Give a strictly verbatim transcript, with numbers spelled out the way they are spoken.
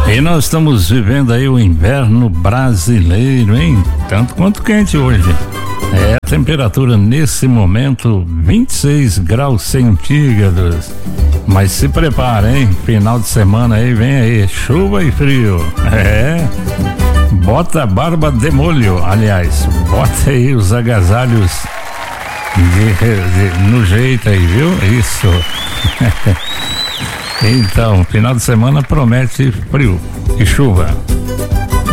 E nós estamos vivendo aí o inverno brasileiro, hein? Tanto quanto quente hoje. É, a temperatura nesse momento vinte e seis graus centígrados. Mas se prepara, hein? Final de semana aí, vem aí, chuva e frio. É. Bota a barba de molho, aliás, bota aí os agasalhos de, de, no jeito aí, viu? Isso. Então, final de semana promete frio e chuva.